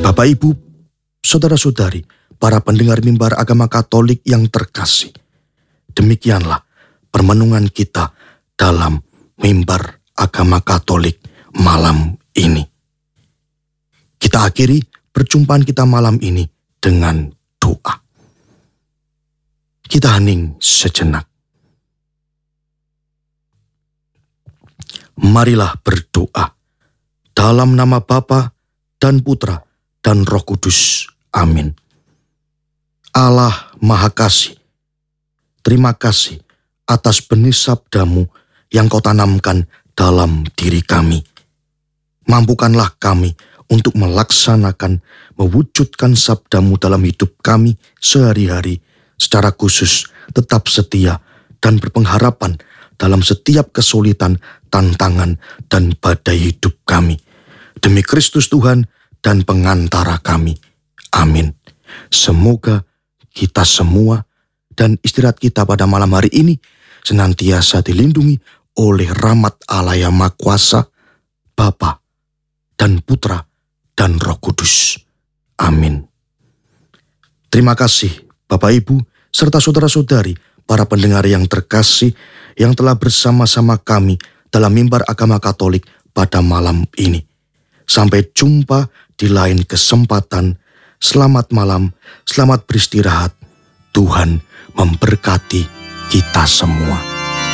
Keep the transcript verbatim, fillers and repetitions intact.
Bapak, Ibu, saudara-saudari, para pendengar mimbar agama Katolik yang terkasih, demikianlah permenungan kita dalam mimbar agama Katolik malam ini. Kita akhiri perjumpaan kita malam ini dengan doa. Kita hening sejenak. Marilah berdoa dalam nama Bapa dan Putra dan Roh Kudus. Amin. Allah Maha Kasih, terima kasih atas benih sabda-Mu yang Kau tanamkan dalam diri kami. Mampukanlah kami untuk melaksanakan, mewujudkan sabda-Mu dalam hidup kami sehari-hari, secara khusus tetap setia dan berpengharapan dalam setiap kesulitan, tantangan, dan badai hidup kami. Demi Kristus Tuhan dan pengantara kami. Amin. Semoga kita semua dan istirahat kita pada malam hari ini senantiasa dilindungi oleh rahmat Allah yang Maha Kuasa, Bapa dan Putra dan Roh Kudus. Amin. Terima kasih Bapak, Ibu, serta saudara-saudari, para pendengar yang terkasih yang telah bersama-sama kami dalam mimbar agama Katolik pada malam ini. Sampai jumpa di lain kesempatan. Selamat malam, selamat beristirahat. Tuhan memberkati kita semua.